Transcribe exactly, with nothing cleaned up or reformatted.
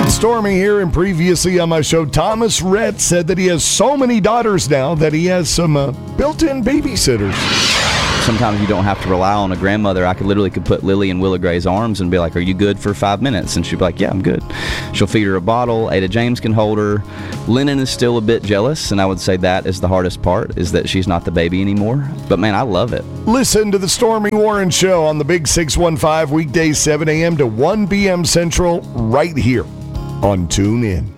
Stormy here, and previously on my show, Thomas Rhett said that he has so many daughters now that he has some uh, built-in babysitters. Sometimes you don't have to rely on a grandmother. I could literally could put Lily in Willa Gray's arms and be like, are you good for five minutes? And she'd be like, yeah, I'm good. She'll feed her a bottle. Ada James can hold her. Lennon is still a bit jealous, and I would say that is the hardest part, is that she's not the baby anymore. But, man, I love it. Listen to the Stormy Warren Show on the Big six one five, weekdays seven a.m. to one p.m. Central, right here on TuneIn.